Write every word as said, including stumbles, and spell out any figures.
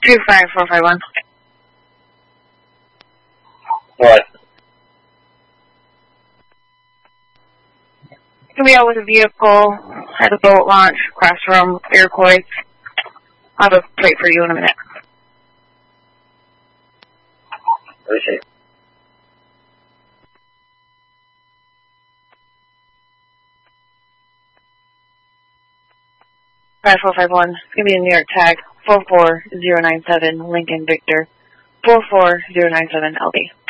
two five four five one. What? Gonna be out with a vehicle at a boat launch, classroom, Iroquois. I'll have a plate for you in a minute. Okay. five four five one. It's gonna be a New York tag. four four zero nine seven, Lincoln Victor. four four zero nine seven L D.